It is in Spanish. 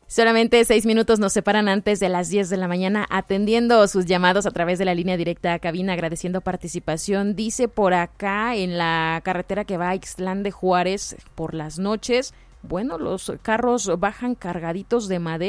Solamente 6 minutos nos separan antes de las 10 de la mañana, atendiendo sus llamados a través de la línea directa a cabina, agradeciendo participación. Dice por acá, en la carretera que va a Ixtlán de Juárez por las noches, bueno, los carros bajan cargaditos de madera.